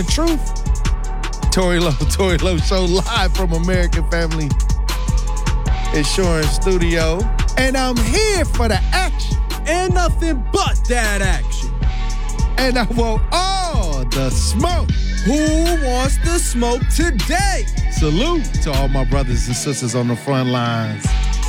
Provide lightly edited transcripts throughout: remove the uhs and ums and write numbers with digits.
Truth. Tory Lowe Show live from American Family Insurance Studio. And I'm here for the action. And nothing but that action. And I want all the smoke. Who wants the smoke today? Salute to all my brothers and sisters on the front lines.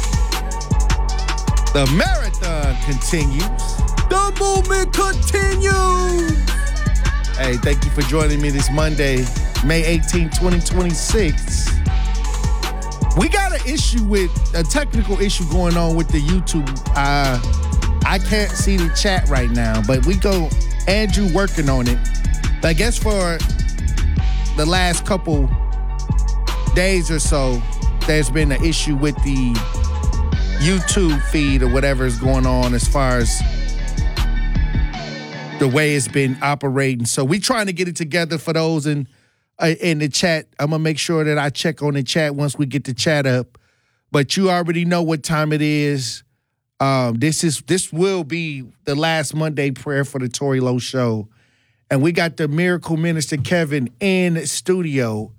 The marathon continues. The movement continues. Hey, thank you for joining me this Monday, May 18, 2026. We got a technical issue going on with the YouTube. I can't see the chat right now, but Andrew working on it. I guess for the last couple days or so, there's been an issue with the YouTube feed or whatever is going on as far as the way it's been operating. So we trying to get it together for those in the chat. I'm going to make sure that I check on the chat once we get the chat up. But you already know what time it is. This will be the last Monday prayer for the Tory Lowe Show. And we got the Miracle Minister Kevin in studio.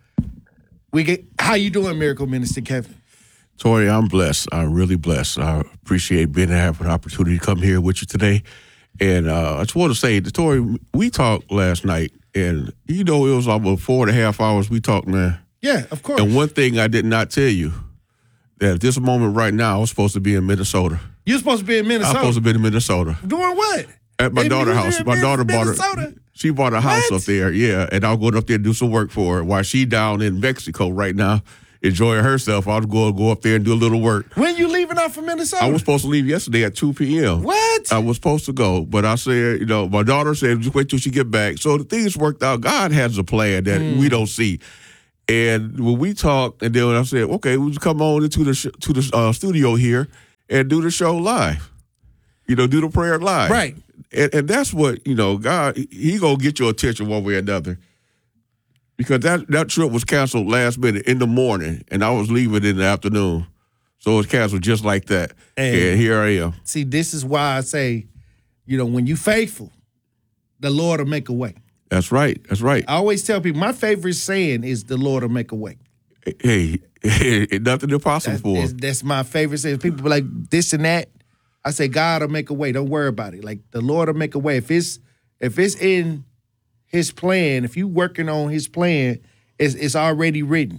How you doing, Miracle Minister Kevin? Tory, I'm blessed. I'm really blessed. I appreciate having an opportunity to come here with you today. And I just want to say, Tory, we talked last night, and it was almost 4.5 hours we talked, man. Yeah, of course. And one thing I did not tell you, that at this moment right now, I was supposed to be in Minnesota. You're supposed to be in Minnesota? I'm supposed to be in Minnesota. Doing what? At my daughter's house. My daughter she bought a house up there, yeah, and I'll go up there and do some work for her while she down in Mexico right now enjoying herself. I'll go up there and do a little work. When you leaving out from Minnesota? I was supposed to leave yesterday at 2 p.m. What? I was supposed to go, but I said, my daughter said, just wait till she get back. So the things worked out. God has a plan that we don't see. And when we talked, and then I said, okay, we'll come on into the studio here and do the show live. Do the prayer live. Right. And that's what, God, he going to get your attention one way or another. Because that trip was canceled last minute in the morning, and I was leaving in the afternoon. So it was canceled just like that. And here I am. See, this is why I say, when you faithful, the Lord will make a way. That's right. That's right. I always tell people, my favorite saying is the Lord will make a way. Hey, nothing impossible for him. That's my favorite saying. People be like this and that. I say, God will make a way. Don't worry about it. Like, the Lord will make a way. If it's in his plan, if you working on his plan, it's already written.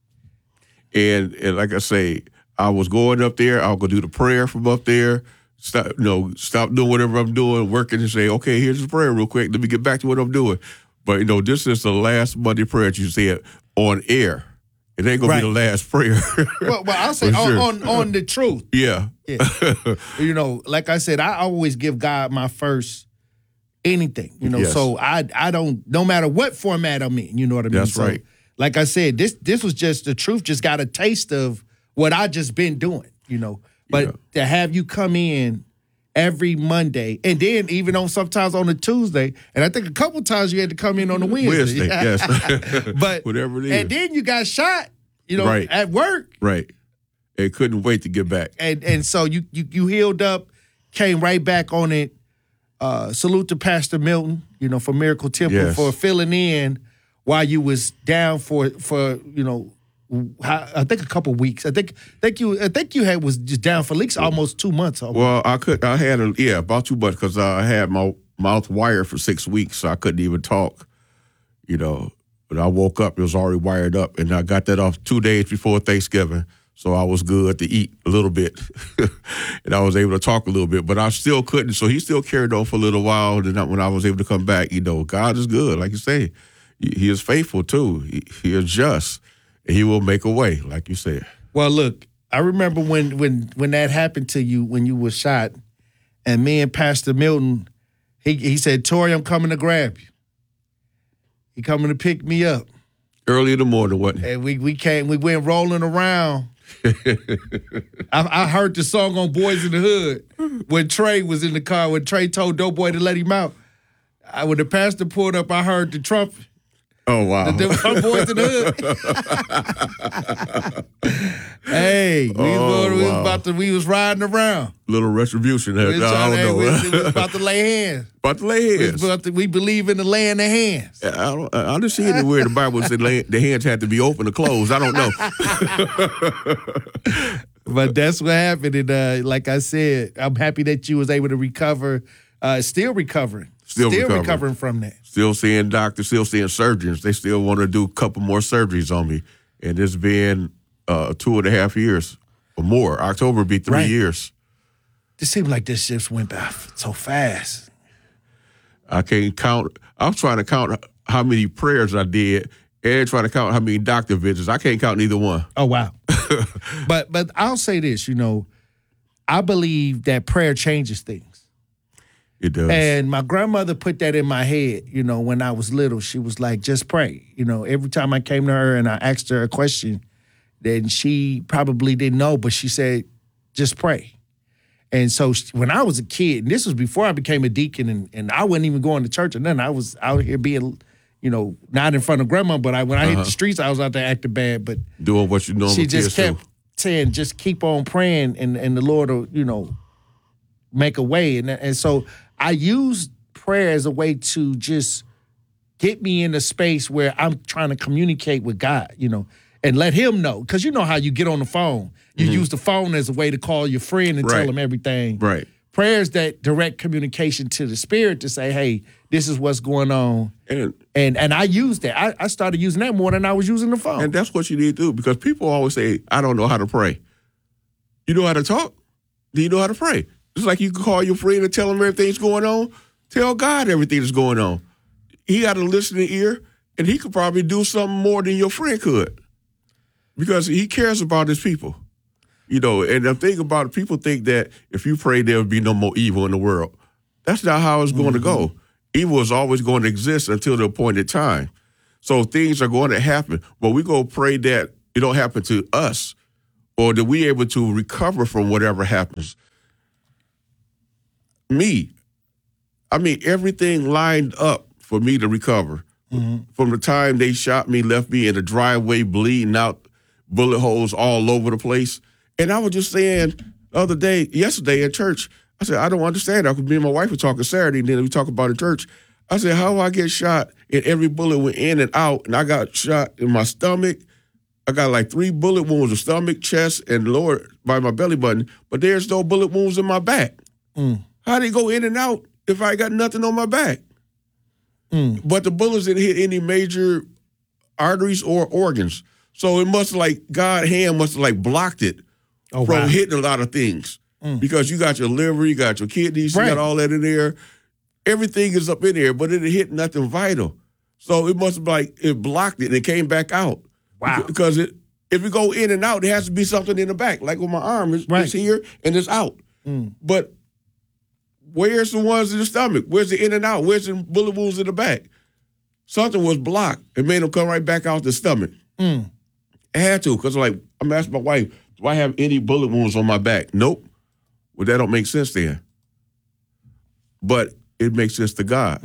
And like I say, I was going up there. I'll go do the prayer from up there. Stop doing whatever I'm doing, working, and say, okay, here's the prayer real quick. Let me get back to what I'm doing. But, this is the last Monday prayer that you said on air. It ain't going to be the last prayer. well, I'll say on the truth. Yeah. Like I said, I always give God my first anything, Yes. So I don't, no matter what format I'm in, you know what I mean? That's right. Like I said, this was just, the truth just got a taste of what I just been doing, But to have you come in every Monday, and then even sometimes on a Tuesday, and I think a couple times you had to come in on a Wednesday. Yes. But whatever it is. And then you got shot, right. at work. Right. And couldn't wait to get back. And so you healed up, came right back on it. Salute to Pastor Milton, for Miracle Temple for filling in while you was down for I think a couple weeks. I think you was just down for at least almost 2 months. Well, I had about 2 months because I had my mouth wired for 6 weeks, so I couldn't even talk. But I woke up, it was already wired up, and I got that off 2 days before Thanksgiving, so I was good to eat a little bit, and I was able to talk a little bit, but I still couldn't. So he still carried on for a little while. And then when I was able to come back, God is good, like you say. He is faithful too. He is just. He will make a way, like you said. Well, look, I remember when that happened to you, when you were shot, and me and Pastor Milton, he said, Tory, I'm coming to grab you. He coming to pick me up. Early in the morning, wasn't it? And we went rolling around. I heard the song on Boys in the Hood when Trey was in the car, when Trey told Doughboy to let him out. When the pastor pulled up, I heard the trumpet. Oh, wow. Them boys in the hood. Hey, we was riding around. Little retribution. I don't know. We was about to lay hands. About to lay hands. We believe in the laying of hands. I just see anywhere the Bible said the hands had to be open or closed. I don't know. But that's what happened. And like I said, I'm happy that you was able to recover. Still recovering. Still recovering from that. Still seeing doctors, still seeing surgeons. They still want to do a couple more surgeries on me. And it's been 2.5 years or more. October will be 3 years. It seems like this shift went by so fast. I can't count. I'm trying to count how many prayers I did and trying to count how many doctor visits. I can't count neither one. Oh, wow. But I'll say this, I believe that prayer changes things. It does. And my grandmother put that in my head, when I was little. She was like, just pray. Every time I came to her and I asked her a question, then she probably didn't know, but she said, just pray. And so when I was a kid, and this was before I became a deacon, and I wasn't even going to church or nothing. I was out here being, not in front of grandma, but when I hit the streets, I was out there acting bad. But doing what you normally she just kept saying, just keep on praying, and the Lord will, make a way. And so I used prayer as a way to just get me in a space where I'm trying to communicate with God, and let him know. Because you know how you get on the phone. You use the phone as a way to call your friend and tell him everything. Right. Prayer is that direct communication to the spirit to say, hey, this is what's going on. And I used that. I started using that more than I was using the phone. And that's what you need to do, because people always say, I don't know how to pray. You know how to talk? Do you know how to pray? Just like you can call your friend and tell him everything's going on. Tell God everything that's going on. He got a listening ear, and he could probably do something more than your friend could, because he cares about his people. And the thing about it, people think that if you pray, there will be no more evil in the world. That's not how it's going to go. Evil is always going to exist until the appointed time. So things are going to happen, but we go pray that it don't happen to us, or that we able to recover from whatever happens. Everything lined up for me to recover. From the time they shot me, left me in the driveway bleeding out, bullet holes all over the place. And I was just saying yesterday in church, I said, I don't understand that, because me and my wife were talking Saturday, and then we talk about it in church. I said, how do I get shot and every bullet went in and out, and I got shot in my stomach? I got like 3 bullet wounds in stomach, chest, and lower by my belly button, but there's no bullet wounds in my back. How they go in and out if I got nothing on my back? But the bullets didn't hit any major arteries or organs. So it must God's hand must have blocked it from hitting a lot of things. Because you got your liver, you got your kidneys, you got all that in there. Everything is up in there, but it didn't hit nothing vital. So it must have it blocked it and it came back out. Wow. Because if it go in and out, there has to be something in the back. Like with my arm, it's here and it's out. But where's the ones in the stomach? Where's the in and out? Where's the bullet wounds in the back? Something was blocked. It made them come right back out the stomach. It had to, because I'm asking my wife, do I have any bullet wounds on my back? Nope. Well, that don't make sense then. But it makes sense to God.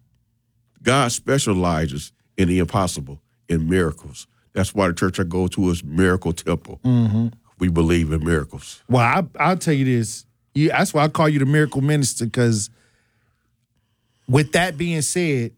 God specializes in the impossible, in miracles. That's why the church I go to is Miracle Temple. We believe in miracles. Well, I'll tell you this. That's why I call you the miracle minister, because with that being said,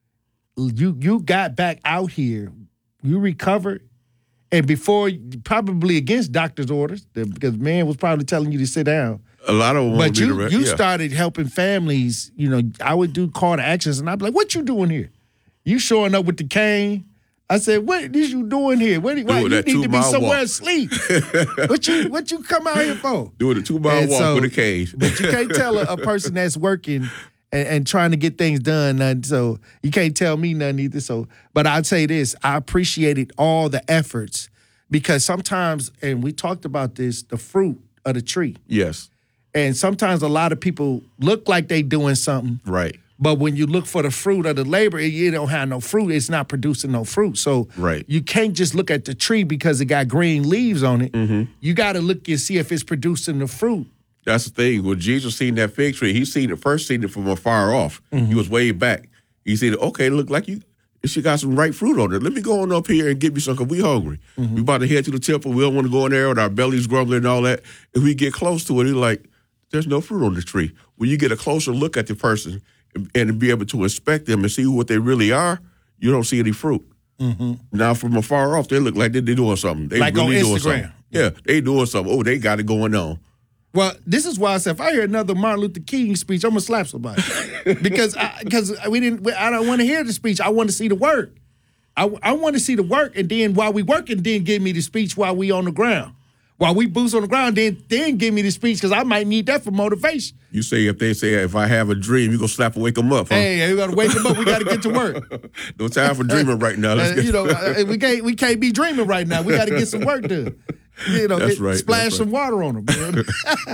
you got back out here, you recovered, and before, probably against doctor's orders, because man was probably telling you to sit down. A lot of them. But you started helping families. I would do call to actions, and I'd be like, "What you doing here? You showing up with the cane?" I said, "What is you doing here? You need to be somewhere asleep. What you come out here for?" Doing a 2-mile walk with a cane. But you can't tell a person that's working and trying to get things done nothing. So you can't tell me nothing either. So, but I'd say this: I appreciated all the efforts, because sometimes, and we talked about this, the fruit of the tree. Yes. And sometimes a lot of people look like they doing something. Right. But when you look for the fruit of the labor, you don't have no fruit. It's not producing no fruit. So you can't just look at the tree because it got green leaves on it. You got to look and see if it's producing the fruit. That's the thing. When Jesus seen that fig tree, he seen it from afar off. He was way back. He said, okay, look like She got some ripe fruit on it. Let me go on up here and get me some, because we hungry. We about to head to the temple. We don't want to go in there with our bellies grumbling and all that. If we get close to it, it's like, there's no fruit on the tree. When you get a closer look at the person and be able to inspect them and see what they really are, you don't see any fruit. Now, from afar off, they look like they're doing something. They like really on doing Instagram. something. Yeah, they doing something. Oh, they got it going on. Well, this is why I said if I hear another Martin Luther King speech, I'm gonna slap somebody because I don't want to hear the speech. I want to see the work. I want to see the work, and then while we working, then give me the speech while we on the ground. While we boots on the ground, then give me the speech because I might need that for motivation. You say if they say if I have a dream, you gonna slap and wake them up. Huh? Hey, we gotta wake them up. We gotta get to work. No time for dreaming right now. We can't be dreaming right now. We gotta get some work done. That's right. Splash some water on them, man.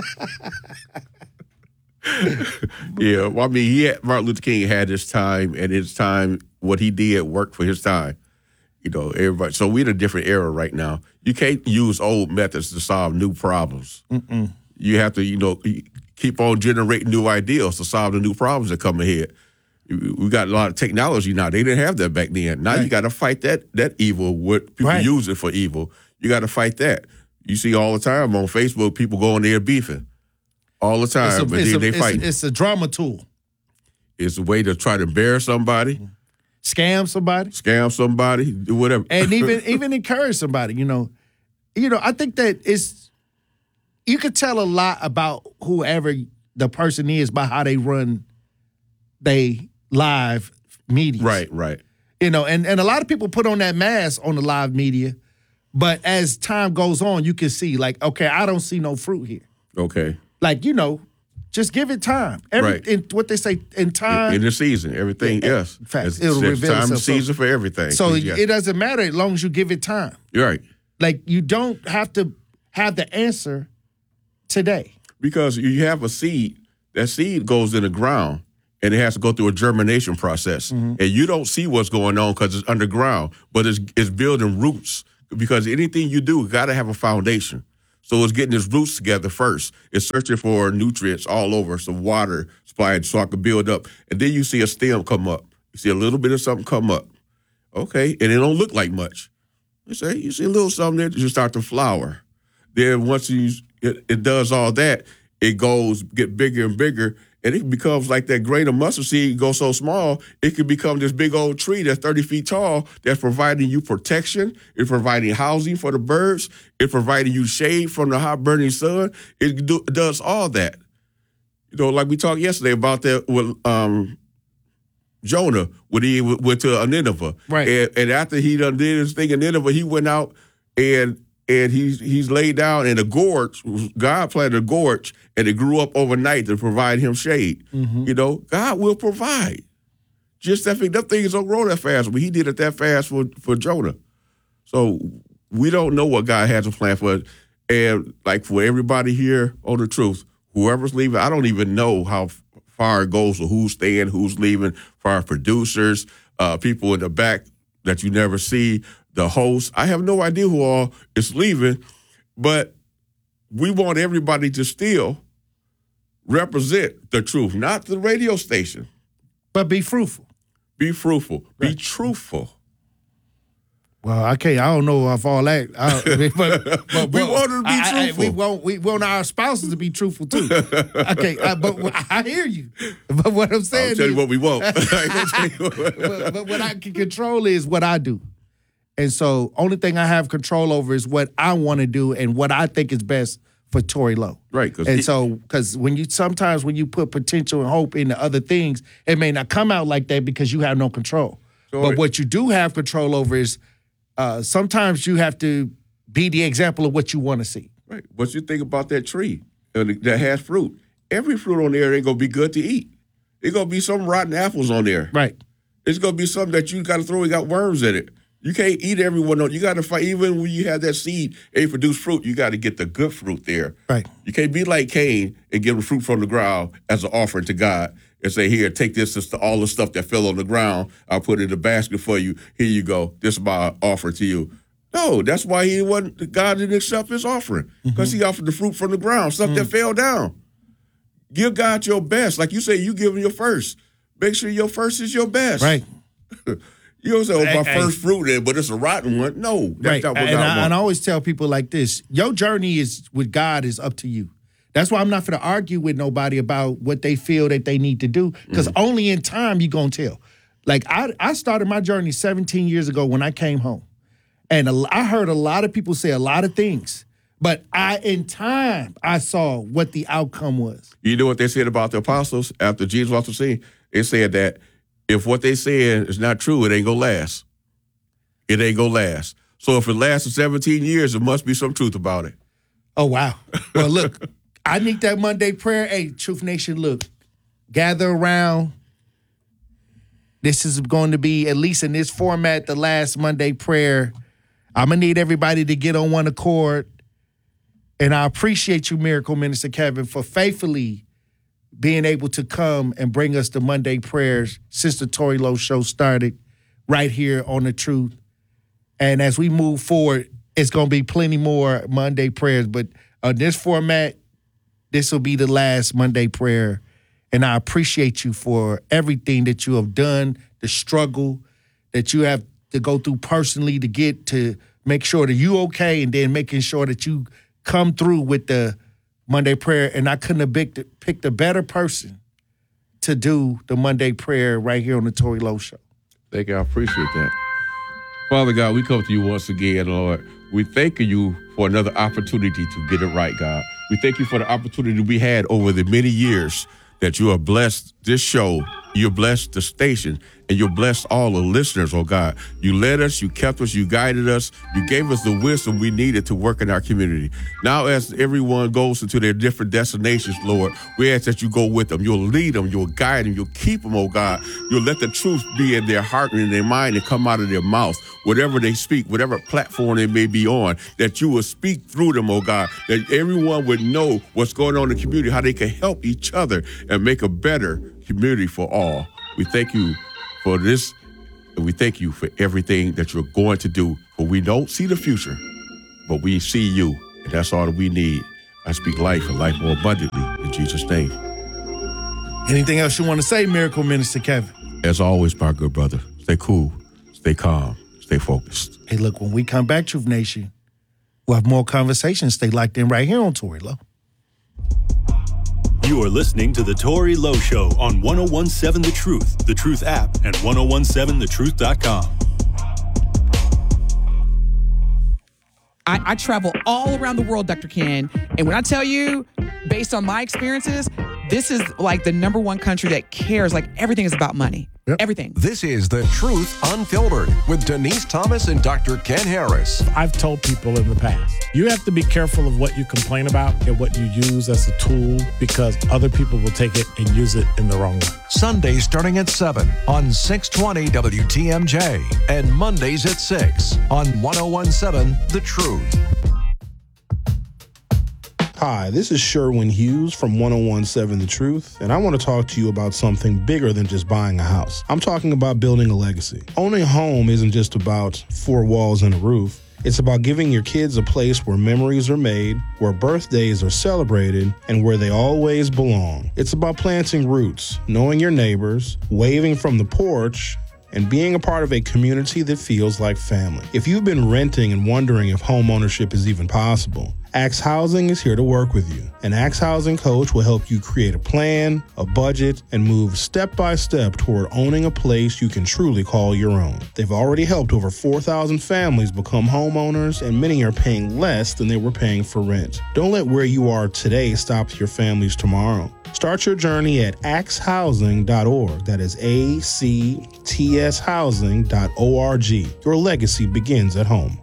Yeah, well, I mean, Martin Luther King had his time, and his time, what he did worked for his time. Everybody. So we're in a different era right now. You can't use old methods to solve new problems. You have to, keep on generating new ideas to solve the new problems that come ahead. We got a lot of technology now. They didn't have that back then. Now you got to fight that evil. What people use it for evil. You got to fight that. You see all the time on Facebook, people going there beefing all the time, but then they fight. It's a drama tool. It's a way to try to embarrass somebody. Scam somebody, do whatever. And even encourage somebody, I think that you could tell a lot about whoever the person is by how they run they live media. Right. And a lot of people put on that mask on the live media, but as time goes on, you can see like, okay, I don't see no fruit here. Okay. Like, just give it time. In what they say, in time. In the season, everything, yes. Facts. It'll reveal time itself. and season for everything. So it doesn't matter as long as you give it time. You're right. Like, you don't have to have the answer today. Because you have a seed. That seed goes in the ground, and it has to go through a germination process. And you don't see what's going on because it's underground, but it's building roots. Because anything you do, got to have a foundation. So it's getting its roots together first. It's searching for nutrients all over, some water supply, so I can build up. And then you see a stem come up. You see a little bit of something come up. Okay, and it don't look like much. You see a little something there, you start to flower. Then once it does all that, it get bigger and bigger, and it becomes like that grain of mustard seed goes so small, it can become this big old tree that's 30 feet tall that's providing you protection. It's providing housing for the birds. It's providing you shade from the hot burning sun. It does all that. Like we talked yesterday about that with Jonah when he went to Nineveh. Right. And after he done did his thing in Nineveh, he went out and he's laid down in a gorge. God planted a gorge, and it grew up overnight to provide him shade. God will provide. Just that things don't grow that fast, but he did it that fast for Jonah. So we don't know what God has a plan for. And like for everybody here on The Truth, whoever's leaving, I don't even know how far it goes or who's staying, who's leaving, for our producers, people in the back that you never see, the host. I have no idea who all is leaving, but we want everybody to still represent the truth, not the radio station. But be fruitful. Be fruitful. Right. Be truthful. Well, I don't know if all that. But we want to be truthful. We want our spouses to be truthful too. Okay, but I hear you. But what I'm saying I'll tell you what we want. But what I can control is what I do. And so only thing I have control over is what I want to do and what I think is best for Tory Lowe. Right. Because when you put potential and hope into other things, it may not come out like that because you have no control. But what you do have control over is sometimes you have to be the example of what you want to see. Right. What you think about that tree that has fruit? Every fruit on there ain't going to be good to eat. It's going to be some rotten apples on there. Right. It's going to be something that you got to throw. It got worms in it. You can't eat everyone. You got to fight. Even when you have that seed and you produce fruit, you got to get the good fruit there. Right. You can't be like Cain and give the fruit from the ground as an offering to God and say, here, take this, all the stuff that fell on the ground. I'll put it in the basket for you. Here you go. This is my offering to you. No, that's why God didn't accept his offering, because he offered the fruit from the ground, stuff that fell down. Give God your best. Like you say, you give him your first. Make sure your first is your best. Right. You don't say, my first fruit, but it's a rotten one. No, that's not what God wants. And I always tell people like this, your journey is with God is up to you. That's why I'm not going to argue with nobody about what they feel that they need to do, because only in time you going to tell. Like, I started my journey 17 years ago when I came home. And I heard a lot of people say a lot of things. But in time, I saw what the outcome was. You know what they said about the apostles after Jesus was on the scene? They said that if what they said is not true, it ain't going to last. It ain't going to last. So if it lasted 17 years, there must be some truth about it. Oh, wow. Well, look, I need that Monday prayer. Hey, Truth Nation, look, gather around. This is going to be, at least in this format, the last Monday prayer. I'm going to need everybody to get on one accord. And I appreciate you, Miracle Minister Kevin, for faithfully being able to come and bring us the Monday prayers since the Tory Lowe Show started right here on The Truth. And as we move forward, it's going to be plenty more Monday prayers. But on this format, this will be the last Monday prayer. And I appreciate you for everything that you have done, the struggle that you have to go through personally to get to make sure that you okay, and then making sure that you come through with the Monday prayer. And I couldn't have picked a better person to do the Monday prayer right here on the Tory Lowe Show. Thank you. I appreciate that. Father God, we come to you once again, Lord. We thank you for another opportunity to get it right, God. We thank you for the opportunity we had over the many years that you have blessed this show, you blessed the station, and you blessed all the listeners, oh God. You led us, you kept us, you guided us, you gave us the wisdom we needed to work in our community. Now as everyone goes into their different destinations, Lord, we ask that you go with them. You'll lead them, you'll guide them, you'll keep them, oh God. You'll let the truth be in their heart and in their mind and come out of their mouth. Whatever they speak, whatever platform they may be on, that you will speak through them, oh God, that everyone would know what's going on in the community, how they can help each other and make a better community for all. We thank you for this, and we thank you for everything that you're going to do. For we don't see the future, but we see you, and that's all that we need. I speak life and life more abundantly in Jesus' name. Anything else you want to say, Miracle Minister Kevin? As always, my good brother, stay cool, stay calm, stay focused. Hey, look, when we come back, Truth Nation, we'll have more conversations. Stay locked in right here on Tory Lowe. You are listening to The Tory Lowe Show on 1017 The Truth app, and 1017thetruth.com. I travel all around the world, Dr. Ken, and when I tell you, based on my experiences, this is like the number one country that cares. Like, everything is about money. Yep. Everything. This is The Truth Unfiltered with Denise Thomas and Dr. Ken Harris. I've told people in the past, you have to be careful of what you complain about and what you use as a tool, because other people will take it and use it in the wrong way. Sundays starting at 7 on 620 WTMJ and Mondays at 6 on 1017 The Truth. Hi, this is Sherwin Hughes from 1017 The Truth, and I want to talk to you about something bigger than just buying a house. I'm talking about building a legacy. Owning a home isn't just about four walls and a roof. It's about giving your kids a place where memories are made, where birthdays are celebrated, and where they always belong. It's about planting roots, knowing your neighbors, waving from the porch, and being a part of a community that feels like family. If you've been renting and wondering if home ownership is even possible, Axe Housing is here to work with you. An Axe Housing coach will help you create a plan, a budget, and move step by step toward owning a place you can truly call your own. They've already helped over 4,000 families become homeowners, and many are paying less than they were paying for rent. Don't let where you are today stop your families tomorrow. Start your journey at axehousing.org. That is ACTS housing.org. Your legacy begins at home.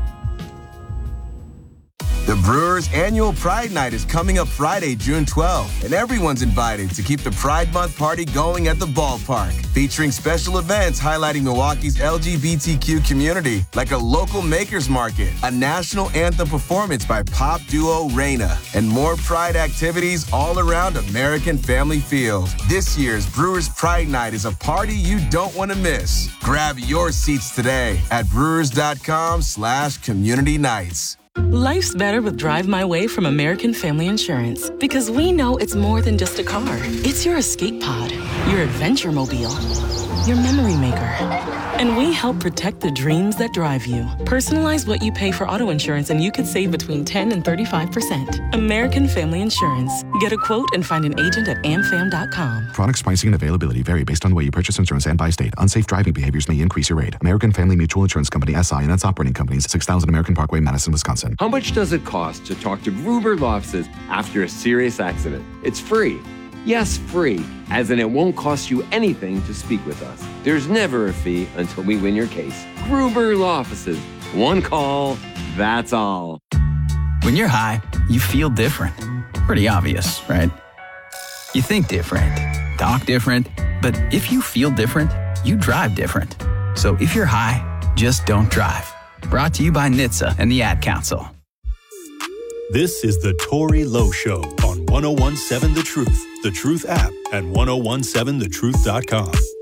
The Brewers' annual Pride Night is coming up Friday, June 12th, and everyone's invited to keep the Pride Month party going at the ballpark, featuring special events highlighting Milwaukee's LGBTQ community, like a local makers market, a national anthem performance by pop duo Reina, and more Pride activities all around American Family Field. This year's Brewers' Pride Night is a party you don't want to miss. Grab your seats today at brewers.com/community nights. Life's better with Drive My Way from American Family Insurance, because we know it's more than just a car. It's your escape pod, your your adventure mobile, your memory maker. And we help protect the dreams that drive you. Personalize what you pay for auto insurance and you could save between 10 and 35%. American Family Insurance. Get a quote and find an agent at amfam.com. Products, pricing, and availability vary based on the way you purchase insurance and by state. Unsafe driving behaviors may increase your rate. American Family Mutual Insurance Company, SI, and its operating companies, 6000 American Parkway, Madison, Wisconsin. How much does it cost to talk to Gruber Law Offices after a serious accident? It's free. Yes, free, as in it won't cost you anything to speak with us. There's never a fee until we win your case. Gruber Law Offices. One call, that's all. When you're high, you feel different. Pretty obvious, right? You think different, talk different, but if you feel different, you drive different. So if you're high, just don't drive. Brought to you by NHTSA and the Ad Council. This is the Tory Lowe Show on 1017 The Truth, The Truth app, and 1017thetruth.com.